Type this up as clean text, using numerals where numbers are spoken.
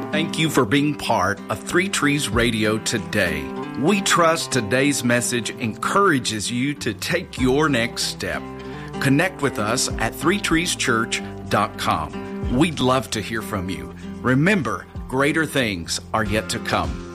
Thank you for being part of Three Trees Radio today. We trust today's message encourages you to take your next step. Connect with us at threetreeschurch.com. We'd love to hear from you. Remember, greater things are yet to come.